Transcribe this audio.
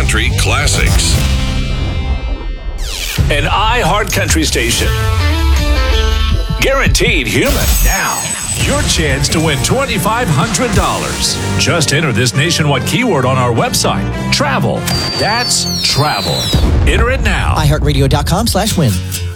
country classics. An iHeart Country station. Guaranteed human. Now, your chance to win $2,500. Just enter this nationwide keyword on our website. Travel. That's travel. Enter it now. iHeartRadio.com/win.